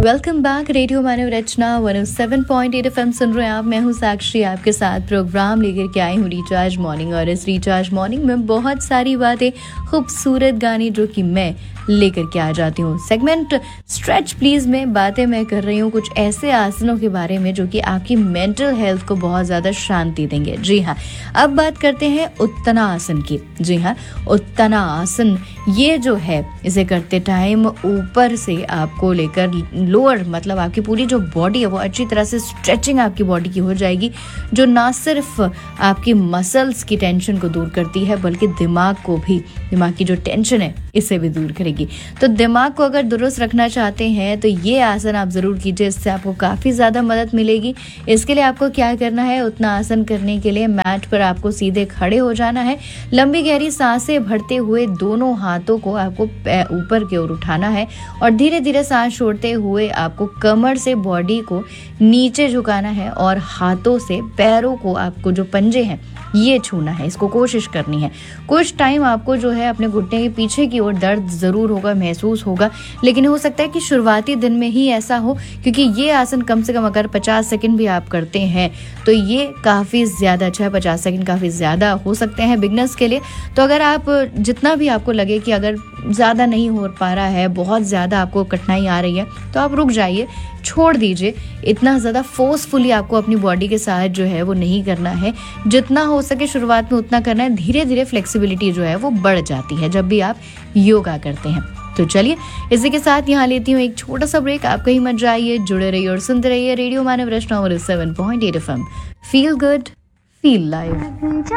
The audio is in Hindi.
Welcome back. रेडियो मानव रचना 107.8 FM सुन रहे हैं आप। मैं हूं साक्षी, आपके साथ प्रोग्राम लेकर के आई हूं रिचार्ज मॉर्निंग। और इस रिचार्ज मॉर्निंग में बहुत सारी बातें, खूबसूरत गाने जो कि मैं लेकर के आ जाती हूँ। सेगमेंट स्ट्रेच प्लीज में बातें मैं कर रही हूँ कुछ ऐसे आसनों के बारे में जो कि आपकी मेंटल हेल्थ को बहुत ज़्यादा शांति देंगे। जी हाँ, अब बात करते हैं उत्तना आसन की। जी हाँ, उत्तना आसन ये जो है, इसे करते टाइम ऊपर से आपको लेकर लोअर, मतलब आपकी पूरी जो बॉडी है वो अच्छी तरह से स्ट्रेचिंग आपकी बॉडी की हो जाएगी, जो ना सिर्फ आपकी मसल्स की टेंशन को दूर करती है बल्कि दिमाग को भी, दिमाग की जो टेंशन है इसे भी दूर करेगी। तो दिमाग को अगर दुरुस्त रखना चाहते हैं तो ये आसन आप जरूर कीजिए, इससे आपको काफ़ी ज़्यादा मदद मिलेगी। इसके लिए आपको क्या करना है, उतना आसन करने के लिए मैट पर आपको सीधे खड़े हो जाना है। लंबी गहरी सांसें भरते हुए दोनों हाथों को आपको ऊपर की ओर उठाना है और धीरे धीरे सांस छोड़ते हुए आपको कमर से बॉडी को नीचे झुकाना है और हाथों से पैरों को, आपको जो पंजे हैं ये छूना है। इसको कोशिश करनी है। कुछ टाइम आपको जो है अपने घुटने के पीछे की ओर दर्द जरूर होगा, महसूस होगा, लेकिन हो सकता है कि शुरुआती दिन में ही ऐसा हो, क्योंकि ये आसन कम से कम अगर 50 सेकंड भी आप करते हैं तो ये काफ़ी ज़्यादा अच्छा है। 50 सेकंड काफ़ी ज़्यादा हो सकते हैं बिगनर्स के लिए। तो अगर आप जितना भी आपको लगे कि अगर ज़्यादा नहीं हो पा रहा है, बहुत ज़्यादा आपको कठिनाई आ रही है, तो आप रुक जाइए, छोड़ दीजिए। इतना ज़्यादा फोर्सफुली आपको अपनी बॉडी के साथ जो है वो नहीं करना है। जितना हो सके शुरुआत में उतना करना है। धीरे धीरे फ्लेक्सिबिलिटी जो है वो बढ़ जाती है जब भी आप योगा करते हैं। तो चलिए, इसी के साथ यहाँ लेती हूँ एक छोटा सा ब्रेक। आप कहीं मत जाइए, जुड़े रहिए और सुनते रहिए रेडियो मानव रचना 107.8 FM। Feel good, feel live.